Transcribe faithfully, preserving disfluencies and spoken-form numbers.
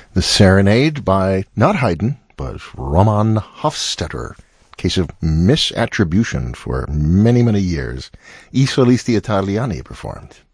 The Serenade by not Haydn, but Roman Hofstetter. Case of misattribution for many, many years. I Solisti Italiani performed.